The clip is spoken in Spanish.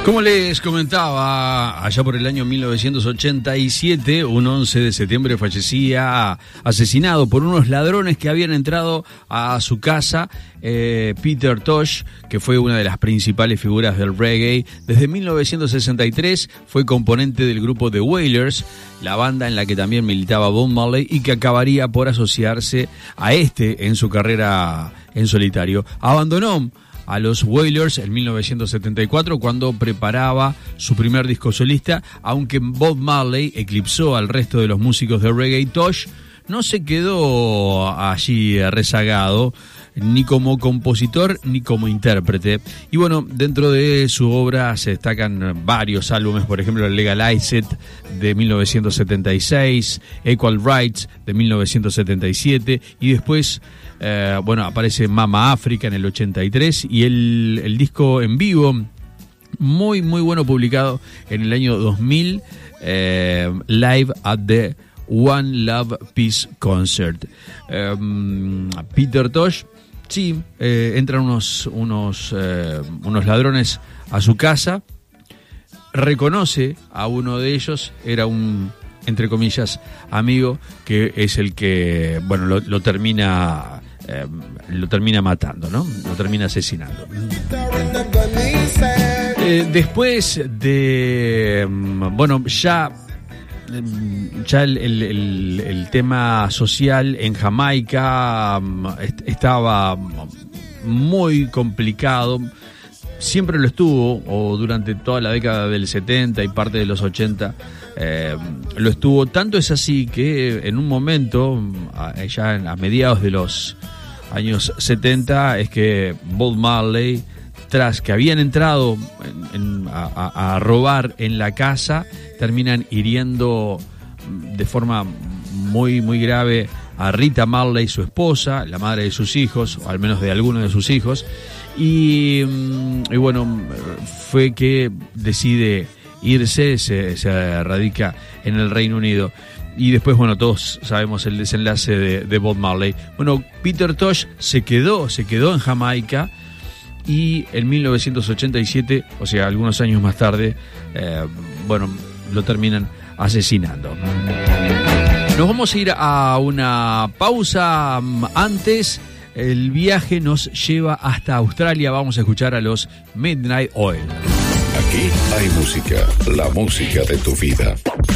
Como les comentaba, allá por el año 1987, un 11 de septiembre fallecía asesinado por unos ladrones que habían entrado a su casa, Peter Tosh, que fue una de las principales figuras del reggae. Desde 1963 fue componente del grupo The Wailers, la banda en la que también militaba Bob Marley y que acabaría por asociarse a en su carrera en solitario. Abandonó a los Wailers en 1974 cuando preparaba su primer disco solista. Aunque Bob Marley eclipsó al resto de los músicos de reggae, Tosh no se quedó allí rezagado, ni como compositor ni como intérprete. Y bueno, dentro de su obra se destacan varios álbumes, por ejemplo Legalize It de 1976, Equal Rights de 1977, y después aparece Mama África en el 83, y el disco en vivo muy bueno publicado en el año 2000, Live at the One Love Peace Concert. Peter Tosh, sí, entran unos ladrones a su casa, reconoce a uno de ellos, era un, entre comillas, amigo, que es el que, lo termina matando, ¿no? Lo termina asesinando. Después de, ya el tema social en Jamaica estaba muy complicado. Siempre lo estuvo, o durante toda la década del 70 y parte de los 80 lo estuvo. Tanto es así que en un momento, ya a mediados de los años 70, es que Bob Marley, tras que habían entrado a robar en la casa, terminan hiriendo de forma muy grave a Rita Marley, su esposa, la madre de sus hijos, o al menos de algunos de sus hijos, y fue que decide irse, se radica en el Reino Unido. Y después, todos sabemos el desenlace de Bob Marley. Peter Tosh se quedó en Jamaica, y en 1987, o sea, algunos años más tarde, lo terminan asesinando. Nos vamos a ir a una pausa. Antes, el viaje nos lleva hasta Australia. Vamos a escuchar a los Midnight Oil. Aquí hay música, la música de tu vida.